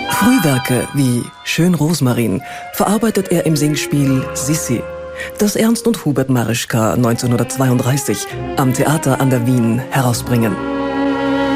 Frühwerke wie Schön Rosmarin verarbeitet er im Singspiel Sissi, das Ernst und Hubert Marischka 1932 am Theater an der Wien herausbringen.